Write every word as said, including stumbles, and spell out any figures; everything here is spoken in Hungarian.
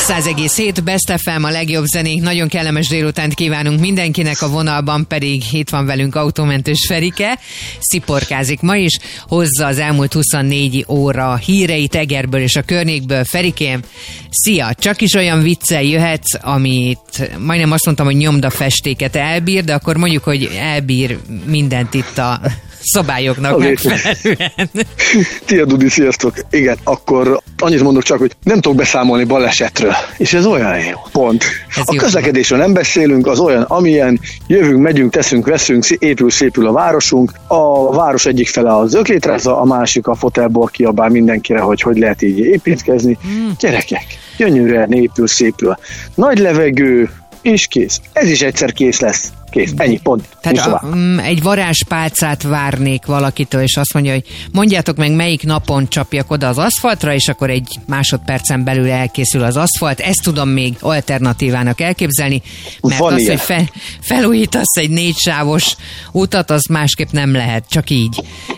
száz egész hét Best ef em, a legjobb zenék. Nagyon kellemes délutánt kívánunk mindenkinek, a vonalban pedig itt van velünk autómentős Ferike. Sziporkázik ma is, hozza az elmúlt huszonnégy óra híreit Egerből és a környékből. Ferikém, szia! Csak is olyan viccel jöhetsz, amit majdnem azt mondtam, hogy nyomdafestéket elbír, de akkor mondjuk, hogy elbír mindent itt a szabályoknak megfelelően. Szia Dudi, sziasztok! Igen, akkor annyit mondok csak, hogy nem tudok beszámolni balesetről, és ez olyan jó. Pont. Ez a közlekedésről nem beszélünk, az olyan, amilyen, jövünk, megyünk, teszünk, veszünk, épül, szépül a városunk, a város egyik fele az öklétráza, a másik a fotelból kiabál mindenkire, hogy hogy lehet így építkezni. Hmm. Gyerekek, gyönyörűen épül, szépül. Nagy levegő, és kész. Ez is egyszer kész lesz. Kész, ennyi, pont. Tehát a, egy varázspálcát várnék valakitől, és azt mondja, hogy mondjátok meg, melyik napon csapjak oda az aszfaltra, és akkor egy másodpercen belül elkészül az aszfalt. Ezt tudom még alternatívának elképzelni, mert Van az, ilyen. hogy fe, felújítasz egy négysávos utat, az másképp nem lehet, csak így.